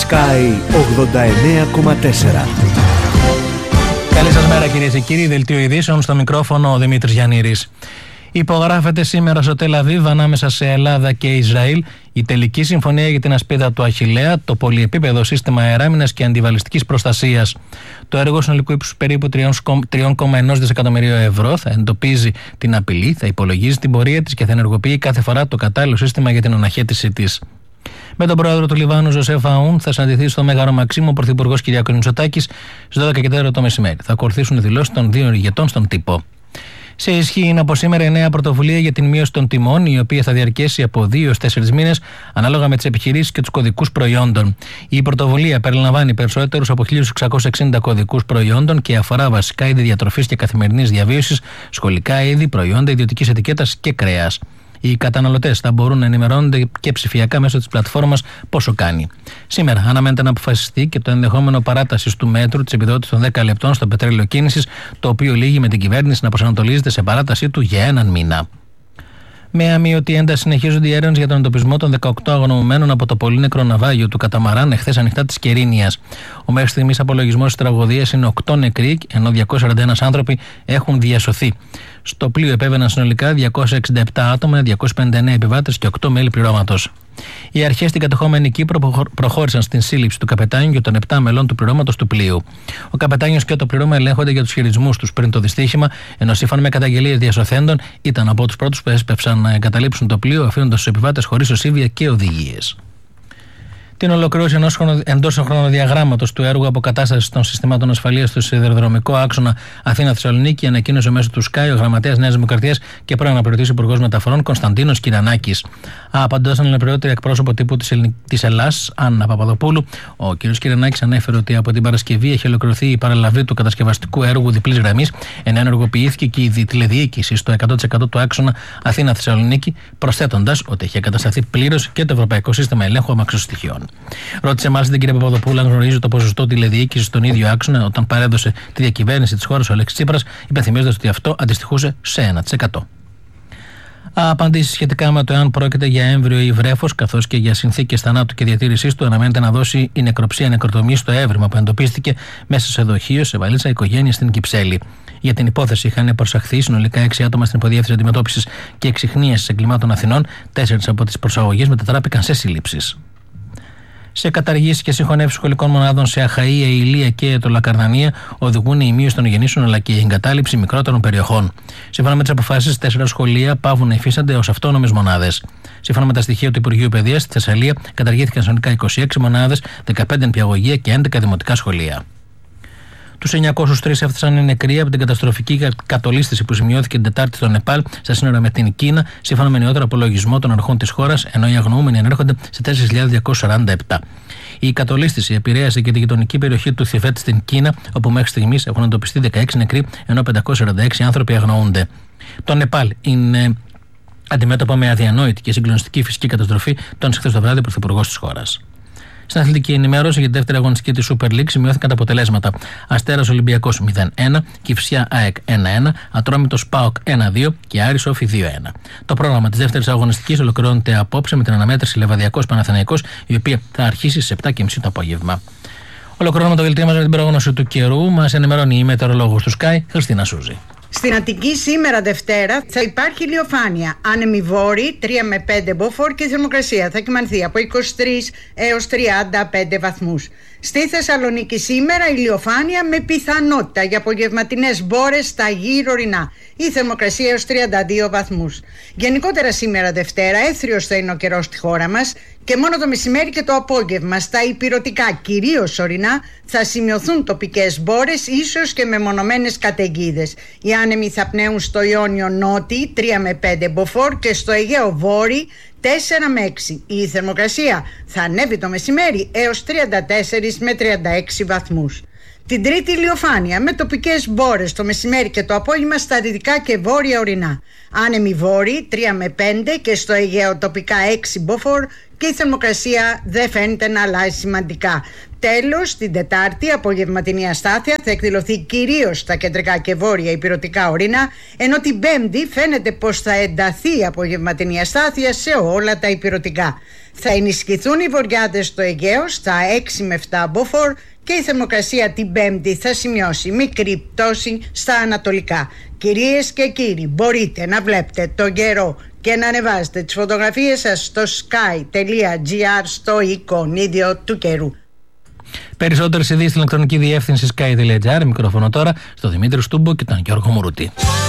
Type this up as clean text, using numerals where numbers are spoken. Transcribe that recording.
Sky 89,4. Καλή σας μέρα κυρίες και κύριοι, δελτίο ειδήσεων, στο μικρόφωνο ο Δημήτρης Γιαννήρης. Υπογράφεται σήμερα στο Τελ Αβίβ ανάμεσα σε Ελλάδα και Ισραήλ η τελική συμφωνία για την ασπίδα του Αχιλλέα, το πολυεπίπεδο σύστημα αεράμινας και αντιβαλιστικής προστασίας. Το έργο συνολικού ύψους περίπου 3,1 δισεκατομμυρίου ευρώ θα εντοπίζει την απειλή, θα υπολογίζει την πορεία της και θα ενεργοποιεί κάθε φορά το κατάλληλο σύστημα για την αναχέτησή της. Με τον πρόεδρο του Λιβάνου, Ζωσέφ Αούν, θα συναντηθεί στο Μέγαρο Μαξίμου ο πρωθυπουργός Κυριάκος Μητσοτάκης στις 12 και 4 το μεσημέρι. Θα ακολουθήσουν οι δηλώσεις των δύο ηγετών στον τύπο. Σε ισχύ είναι από σήμερα η νέα πρωτοβουλία για την μείωση των τιμών, η οποία θα διαρκέσει από 2 έως 4 μήνες, ανάλογα με τις επιχειρήσεις και τους κωδικούς προϊόντων. Η πρωτοβουλία περιλαμβάνει περισσότερους από 1.660 κωδικούς προϊόντων και αφορά βασικά είδη διατροφής και καθημερινής διαβίωσης, σχολικά είδη, προϊόντα ιδιωτικής ετικέτας και κρέας. Οι καταναλωτές θα μπορούν να ενημερώνονται και ψηφιακά μέσω της πλατφόρμας πόσο κάνει. Σήμερα αναμένεται να αποφασιστεί και το ενδεχόμενο παράτασης του μέτρου της επιδότησης των 10 λεπτών στο πετρέλαιο κίνησης, το οποίο λήγει με την κυβέρνηση να προσανατολίζεται σε παράτασή του για 1 μήνα. Με αμοιωτή ένταση συνεχίζονται οι έρευνες για τον εντοπισμό των 18 αγνοωμένων από το πολύνεκρο ναυάγιο του Καταμαράν εχθές ανοιχτά της Κερίνιας. Ο μέχρι στιγμής απολογισμός της τραγωδίας είναι 8 νεκροί, ενώ 241 άνθρωποι έχουν διασωθεί. Στο πλοίο επέβαιναν συνολικά 267 άτομα, 259 επιβάτες και 8 μέλη πληρώματος. Οι αρχές στην κατεχόμενη Κύπρο προχώρησαν στην σύλληψη του καπετάνιου και των 7 μελών του πληρώματος του πλοίου. Ο καπετάνιος και το πληρώμα ελέγχονται για τους χειρισμούς τους πριν το δυστύχημα, ενώ σύμφωνα με καταγγελίες διασωθέντων ήταν από τους πρώτους που έσπευσαν να εγκαταλείψουν το πλοίο, αφήνοντας τους επιβάτες χωρίς οσίβια και οδηγίες. Την ολοκλήρωση εντός χρονοδιαγράμματος του έργου αποκατάστασης των συστημάτων ασφαλείας στο σιδηροδρομικό άξονα Αθήνα-Θεσσαλονίκη ανακοίνωσε μέσω του ΣΚΑΙ ο γραμματέας Νέας Δημοκρατίας και πρώην αναπληρωτής υπουργός μεταφορών Κωνσταντίνος Κυρανάκης. Απαντώντας στον αναπληρωτή εκπρόσωπο τύπου της Ελλάς, Άννα Παπαδοπούλου, ο κ. Κυρανάκης ανέφερε ότι από την Παρασκευή έχει ολοκληρωθεί η παραλαβή του κατασκευαστικού έργου διπλής γραμμής, ενώ ενεργοποιήθηκε και η τηλεδιοίκηση στο 100% του άξονα Αθήνα-Θεσσαλονίκη, προσθέτοντας ότι έχει εγκατασταθεί πλήρως και το Ευρωπαϊκό Σύστημα Ελέγχου Αμαξοστοιχείων. Ρώτησε μάλιστα την κυρία Παπαδοπούλου αν γνωρίζει το ποσοστό τηλεδιοίκηση στον ίδιο άξονα όταν παρέδωσε τη διακυβέρνηση της χώρας ο Αλέξης Τσίπρας, υπενθυμίζοντας ότι αυτό αντιστοιχούσε σε 1%. Απαντήσεις σχετικά με το εάν πρόκειται για έμβριο ή βρέφος, καθώς και για συνθήκες θανάτου και διατήρησής του, αναμένεται να δώσει η νεκροψία νεκροτομή στο έβριμα που εντοπίστηκε μέσα σε δοχείο σε βαλίτσα οικογένεια στην Κυψέλη. Για την υπόθεση είχαν προσαχθεί συνολικά 6 άτομα στην Υποδιεύθυνση Αντιμετώπισης και Εξιχνίασης Εγκλημάτων Αθηνών, 4 από τις προσαγωγές μετατράπηκαν σε σύλληψεις. Σε καταργήσεις και συγχωνεύσεις σχολικών μονάδων σε Αχαΐα, Ηλία και Αιτωλακαρνανία οδηγούν η μείωση των γεννήσεων αλλά και η εγκατάλειψη μικρότερων περιοχών. Σύμφωνα με τις αποφάσεις, 4 σχολεία παύουν να υφίστανται ως αυτόνομες μονάδες. Σύμφωνα με τα στοιχεία του Υπουργείου Παιδείας, στη Θεσσαλία καταργήθηκαν συνολικά 26 μονάδες, 15 νηπιαγωγεία και 11 δημοτικά σχολεία. Τους 903 έφτασαν οι νεκροί από την καταστροφική κατολίσθηση που σημειώθηκε την Τετάρτη στο Νεπάλ, στα σύνορα με την Κίνα, σύμφωνα με νεότερο απολογισμό των αρχών της χώρας, ενώ οι αγνοούμενοι ανέρχονται σε 4.247. Η κατολίσθηση επηρέασε και τη γειτονική περιοχή του Θιβέτ στην Κίνα, όπου μέχρι στιγμής έχουν εντοπιστεί 16 νεκροί, ενώ 546 άνθρωποι αγνοούνται. Το Νεπάλ είναι αντιμέτωπο με αδιανόητη και συγκλονιστική φυσική καταστροφή, τόνισε χθες το βράδυ ο πρωθυπουργός της χώρας. Στην αθλητική ενημέρωση για τη δεύτερη αγωνιστική της Super League σημειώθηκαν τα αποτελέσματα. Αστέρας Ολυμπιακός 0-1, Κυφσιά ΑΕΚ 1-1, Ατρόμητος ΠΑΟΚ 1-2 και Άρης Όφη 2-1. Το πρόγραμμα της δεύτερης αγωνιστικής ολοκληρώνεται απόψε με την αναμέτρηση Λεβαδιακός Παναθηναϊκός, η οποία θα αρχίσει στις 7.30 το απόγευμα. Ολοκληρώνουμε το δελτίο μας με την πρόγνωση του καιρού. Μας ενημερώνει η μετεωρολόγος του Sky, Χριστίνα Σούζη. Στην Αττική σήμερα Δευτέρα θα υπάρχει ηλιοφάνεια, άνεμη βόρη 3 με 5 μποφόρ και η θερμοκρασία θα κυμανθεί από 23 έως 35 βαθμούς. Στη Θεσσαλονίκη σήμερα ηλιοφάνεια με πιθανότητα για απογευματινές μπόρες στα γύρω ορεινά. Η θερμοκρασία έως 32 βαθμούς. Γενικότερα σήμερα Δευτέρα έθριος θα είναι ο καιρός στη χώρα μας και μόνο το μεσημέρι και το απόγευμα στα ηπειρωτικά, κυρίως ορεινά, θα σημειωθούν τοπικές μπόρες, ίσως και μεμονωμένες καταιγίδες. Οι άνεμοι θα πνέουν στο Ιόνιο νότι 3 με 5 μποφόρ και στο Αιγαίο βόρει 4 με 6. Η θερμοκρασία θα ανέβει το μεσημέρι έως 34 με 36 βαθμούς. Την Τρίτη ηλιοφάνεια με τοπικές μπόρες το μεσημέρι και το απόγευμα στα δυτικά και βόρεια ορεινά. Άνεμοι βόρειοι 3 με 5 και στο Αιγαίο τοπικά 6 μποφόρ και η θερμοκρασία δεν φαίνεται να αλλάζει σημαντικά. Τέλος, την Τετάρτη απογευματινή αστάθεια θα εκδηλωθεί κυρίως στα κεντρικά και βόρεια ηπειρωτικά ορεινά, ενώ την Πέμπτη φαίνεται πως θα ενταθεί η απογευματινή αστάθεια σε όλα τα ηπειρωτικά. Θα ενισχυθούν οι βορειάδες στο Αιγαίο στα 6 με 7 μποφόρ και η θερμοκρασία την Πέμπτη θα σημειώσει μικρή πτώση στα ανατολικά. Κυρίες και κύριοι, μπορείτε να βλέπετε τον καιρό και να ανεβάζετε τις φωτογραφίες σας στο sky.gr στο εικονίδιο του καιρού. Περισσότερες ειδήσεις στην ηλεκτρονική διεύθυνση sky.gr. Μικρόφωνο τώρα στο Δημήτρη Στούμπο και τον Γιώργο Μουρούτη.